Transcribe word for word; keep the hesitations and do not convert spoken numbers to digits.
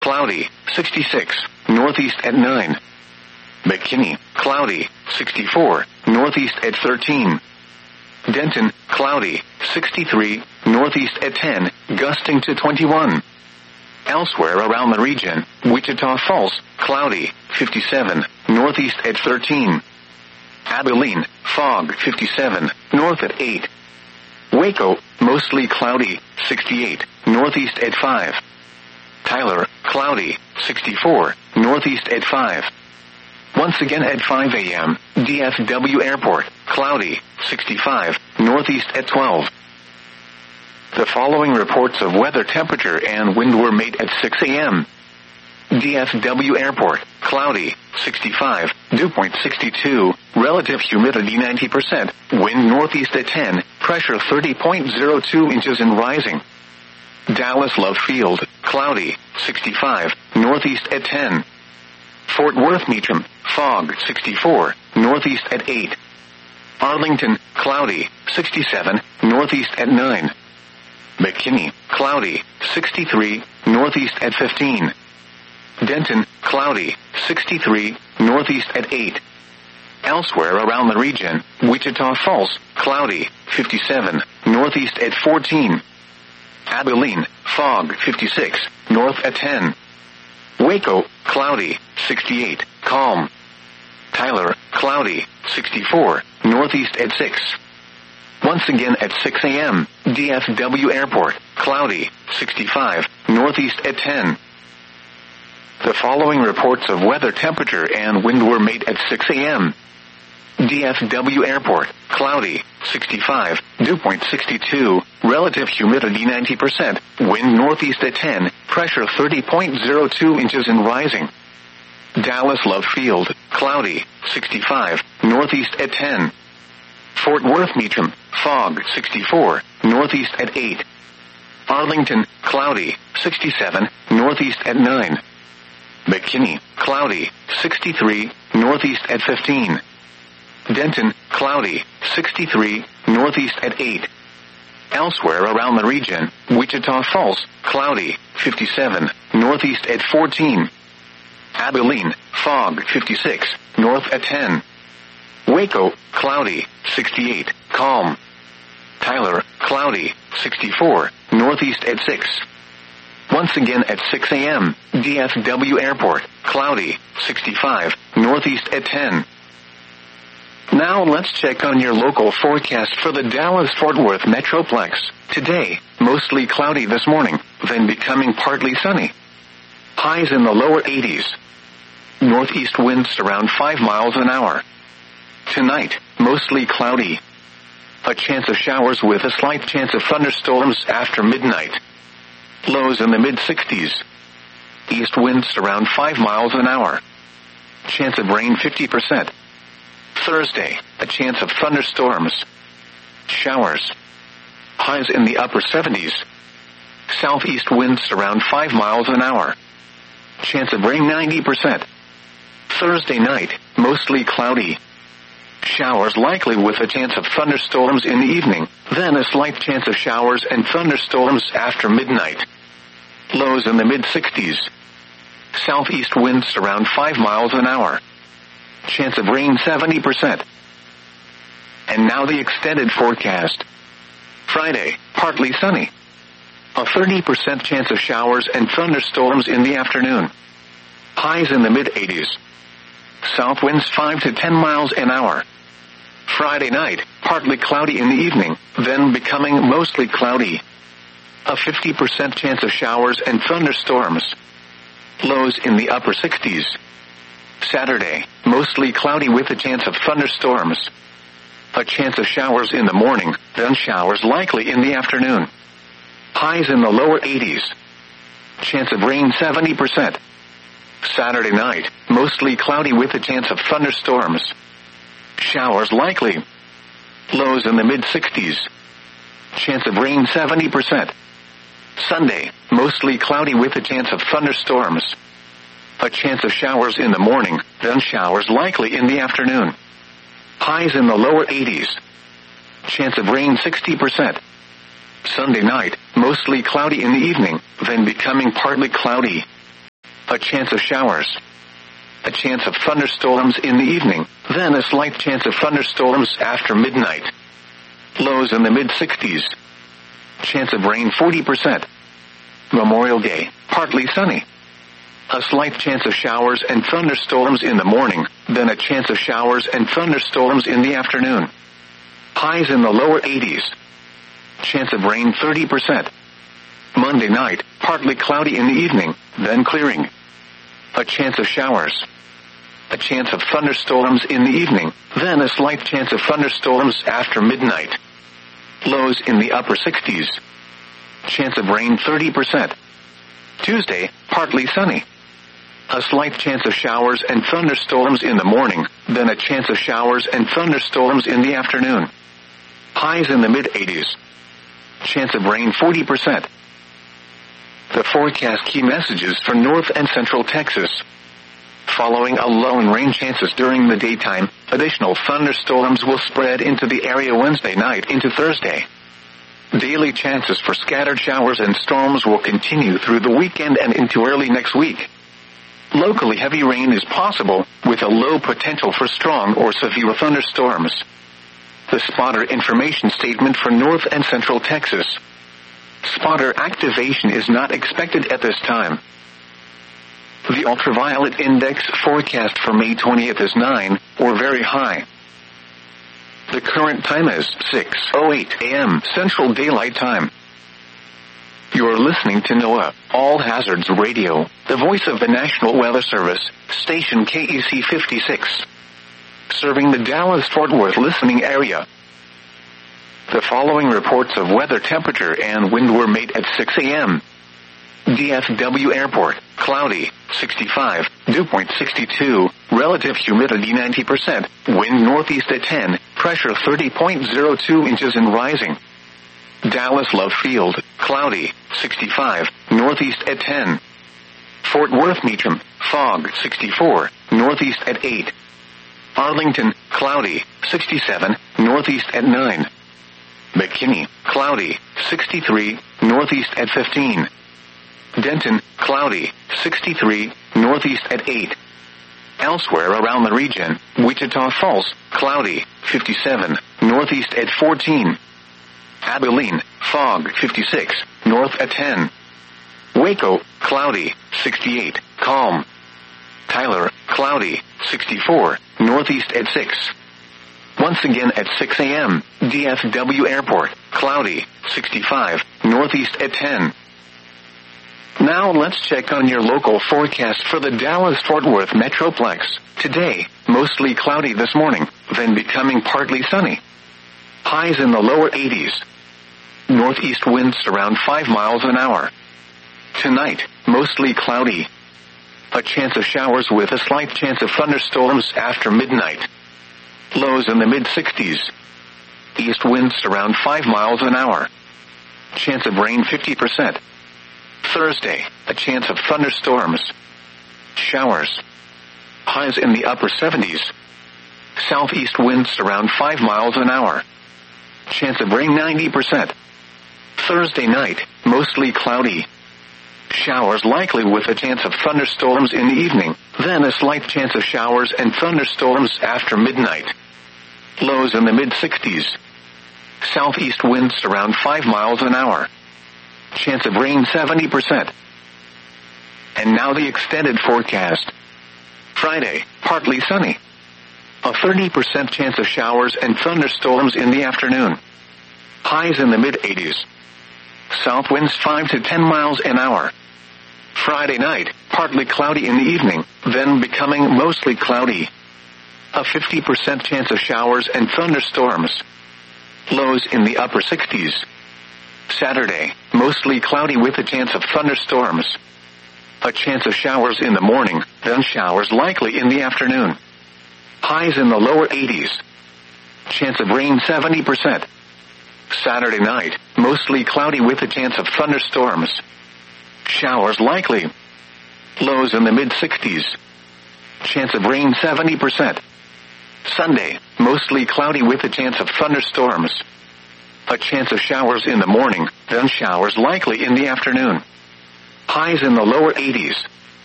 cloudy, sixty-six, northeast at nine. McKinney, cloudy, sixty-four, northeast at thirteen. Denton, cloudy, sixty-three, northeast at ten, gusting to twenty-one. Elsewhere around the region, Wichita Falls, cloudy, fifty-seven, northeast at thirteen. Abilene, fog, fifty-seven, north at eight. Waco, mostly cloudy, sixty-eight, northeast at five. Tyler, cloudy, sixty-four, northeast at five. Once again at five a.m., D F W Airport, cloudy, sixty-five, northeast at twelve. The following reports of weather temperature and wind were made at six a.m. D F W Airport, cloudy, sixty-five, dew point sixty-two, relative humidity ninety percent, wind northeast at ten, pressure thirty point zero two inches and rising. Dallas Love Field, cloudy, sixty-five, northeast at ten. Fort Worth Meacham, fog, sixty-four, northeast at eight. Arlington, cloudy, sixty-seven, northeast at nine. McKinney, cloudy, sixty-three, northeast at fifteen. Denton, cloudy, sixty-three, northeast at eight. Elsewhere around the region, Wichita Falls, cloudy, fifty-seven, northeast at fourteen. Abilene, fog, fifty-six, north at ten. Waco, cloudy, sixty-eight, calm. Tyler, cloudy, sixty-four, northeast at six. Once again at six a.m., D F W Airport, cloudy, sixty-five, northeast at ten. The following reports of weather temperature and wind were made at six a.m. D F W Airport, cloudy, sixty-five, dew point sixty-two, relative humidity ninety percent, wind northeast at ten, pressure thirty point zero two inches and rising. Dallas Love Field, cloudy, sixty-five, northeast at ten. Fort Worth Meacham, fog, sixty-four, northeast at eight. Arlington, cloudy, sixty-seven, northeast at nine. McKinney, cloudy, sixty-three, northeast at fifteen. Denton, cloudy, sixty-three, northeast at eight. Elsewhere around the region, Wichita Falls, cloudy, fifty-seven, northeast at fourteen. Abilene, fog, fifty-six, north at ten. Waco, cloudy, sixty-eight, calm. Tyler, cloudy, sixty-four, northeast at six. Once again at six a.m., D F W Airport, cloudy, sixty-five, northeast at ten. Now let's check on your local forecast for the Dallas-Fort Worth Metroplex. Today, mostly cloudy this morning, then becoming partly sunny. Highs in the lower eighties. Northeast winds around five miles an hour. Tonight, mostly cloudy. A chance of showers with a slight chance of thunderstorms after midnight. Lows in the mid-sixties. East winds around five miles an hour. Chance of rain fifty percent. Thursday, a chance of thunderstorms. Showers. Highs in the upper seventies. Southeast winds around five miles an hour. Chance of rain ninety percent. Thursday night, mostly cloudy. Showers likely with a chance of thunderstorms in the evening, then a slight chance of showers and thunderstorms after midnight. Lows in the mid-sixties. Southeast winds around five miles an hour. Chance of rain seventy percent. And now the extended forecast. Friday, partly sunny. A thirty percent chance of showers and thunderstorms in the afternoon. Highs in the mid-eighties. South winds five to ten miles an hour. Friday night, partly cloudy in the evening, then becoming mostly cloudy. A fifty percent chance of showers and thunderstorms. Lows in the upper sixties. Saturday, mostly cloudy with a chance of thunderstorms. A chance of showers in the morning, then showers likely in the afternoon. Highs in the lower eighties. Chance of rain seventy percent. Saturday night, mostly cloudy with a chance of thunderstorms. Showers likely. Lows in the mid-sixties. Chance of rain seventy percent. Sunday, mostly cloudy with a chance of thunderstorms. A chance of showers in the morning, then showers likely in the afternoon. Highs in the lower eighties. Chance of rain sixty percent. Sunday night, mostly cloudy in the evening, then becoming partly cloudy. A chance of showers. A chance of thunderstorms in the evening, then a slight chance of thunderstorms after midnight. Lows in the mid-sixties. Chance of rain forty percent. Memorial Day, partly sunny. A slight chance of showers and thunderstorms in the morning, then a chance of showers and thunderstorms in the afternoon. Highs in the lower eighties. Chance of rain thirty percent. Monday night, partly cloudy in the evening, then clearing. A chance of showers. A chance of thunderstorms in the evening, then a slight chance of thunderstorms after midnight. Lows in the upper sixties. Chance of rain thirty percent. Tuesday, partly sunny. A slight chance of showers and thunderstorms in the morning, then a chance of showers and thunderstorms in the afternoon. Highs in the mid-eighties. Chance of rain forty percent. The forecast key messages for North and Central Texas. Following a low in rain chances during the daytime, additional thunderstorms will spread into the area Wednesday night into Thursday. Daily chances for scattered showers and storms will continue through the weekend and into early next week. Locally heavy rain is possible, with a low potential for strong or severe thunderstorms. The spotter information statement for North and Central Texas. Spotter activation is not expected at this time. The ultraviolet index forecast for May twentieth is nine, or very high. The current time is six oh eight a.m. Central Daylight Time. You're listening to NOAA, All Hazards Radio, the voice of the National Weather Service, station K E C fifty-six. Serving the Dallas-Fort Worth listening area. The following reports of weather temperature and wind were made at six a.m. D F W Airport, cloudy, sixty-five, dew point sixty-two, relative humidity ninety percent, wind northeast at ten, pressure thirty point zero two inches and rising. Dallas Love Field, cloudy, sixty-five, northeast at ten. Fort Worth Meacham, fog, sixty-four, northeast at eight. Arlington, cloudy, sixty-seven, northeast at nine. McKinney, cloudy, sixty-three, northeast at fifteen. Denton, cloudy, sixty-three, northeast at eight. Elsewhere around the region, Wichita Falls, cloudy, fifty-seven, northeast at fourteen. Abilene, fog, fifty-six, north at ten. Waco, cloudy, sixty-eight, calm. Tyler, cloudy, sixty-four, northeast at six. Once again at six a.m., D F W Airport, cloudy, sixty-five, northeast at ten. Now let's check on your local forecast for the Dallas-Fort Worth Metroplex. Today, mostly cloudy this morning, then becoming partly sunny. Highs in the lower eighties. Northeast winds around five miles an hour. Tonight, mostly cloudy. A chance of showers with a slight chance of thunderstorms after midnight. Lows in the mid-sixties. East winds around five miles an hour. Chance of rain fifty percent. Thursday, a chance of thunderstorms. Showers. Highs in the upper seventies. Southeast winds around five miles an hour. Chance of rain ninety percent. Thursday night, mostly cloudy. Showers likely with a chance of thunderstorms in the evening, then a slight chance of showers and thunderstorms after midnight. Lows in the mid-sixties. Southeast winds around five miles an hour. Chance of rain seventy percent. And now the extended forecast. Friday, partly sunny. A thirty percent chance of showers and thunderstorms in the afternoon. Highs in the mid-eighties. South winds five to ten miles an hour. Friday night, partly cloudy in the evening, then becoming mostly cloudy. A fifty percent chance of showers and thunderstorms. Lows in the upper sixties. Saturday, mostly cloudy with a chance of thunderstorms. A chance of showers in the morning, then showers likely in the afternoon. Highs in the lower eighties. Chance of rain seventy percent. Saturday night, mostly cloudy with a chance of thunderstorms. Showers likely. Lows in the mid-sixties. Chance of rain seventy percent. Sunday, mostly cloudy with a chance of thunderstorms. A chance of showers in the morning, then showers likely in the afternoon. Highs in the lower eighties.